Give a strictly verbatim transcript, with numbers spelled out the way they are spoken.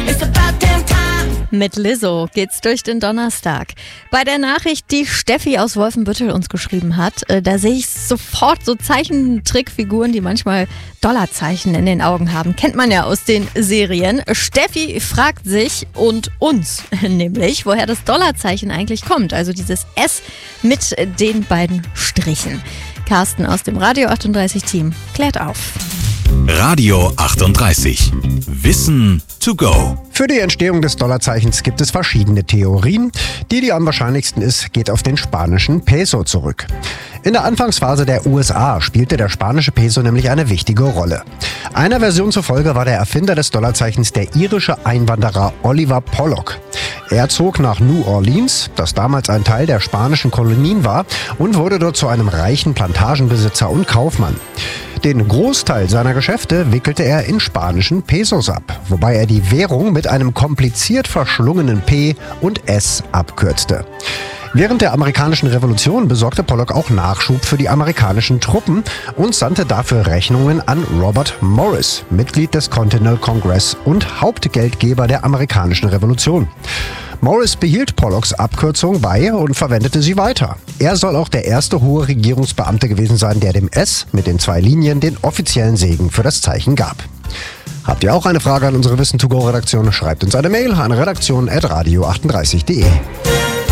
It's about damn time. Mit Lizzo geht's durch den Donnerstag. Bei der Nachricht, die Steffi aus Wolfenbüttel uns geschrieben hat, äh, da sehe ich sofort so Zeichentrickfiguren, die manchmal Dollarzeichen in den Augen haben. Kennt man ja aus den Serien. Steffi fragt sich und uns nämlich, woher das Dollarzeichen eigentlich kommt. Also dieses S mit den beiden Strichen. Carsten aus dem Radio achtunddreißig Team klärt auf. Radio achtunddreißig. Wissen to go. Für die Entstehung des Dollarzeichens gibt es verschiedene Theorien. Die, die am wahrscheinlichsten ist, geht auf den spanischen Peso zurück. In der Anfangsphase der U S A spielte der spanische Peso nämlich eine wichtige Rolle. Einer Version zufolge war der Erfinder des Dollarzeichens der irische Einwanderer Oliver Pollock. Er zog nach New Orleans, das damals ein Teil der spanischen Kolonien war, und wurde dort zu einem reichen Plantagenbesitzer und Kaufmann. Den Großteil seiner Geschäfte wickelte er in spanischen Pesos ab, wobei er die Währung mit einem kompliziert verschlungenen P und S abkürzte. Während der amerikanischen Revolution besorgte Pollock auch Nachschub für die amerikanischen Truppen und sandte dafür Rechnungen an Robert Morris, Mitglied des Continental Congress und Hauptgeldgeber der amerikanischen Revolution. Morris behielt Pollocks Abkürzung bei und verwendete sie weiter. Er soll auch der erste hohe Regierungsbeamte gewesen sein, der dem S mit den zwei Linien den offiziellen Segen für das Zeichen gab. Habt ihr auch eine Frage an unsere Wissen to go Redaktion? Schreibt uns eine Mail an redaktion at radio achtunddreißig punkt de.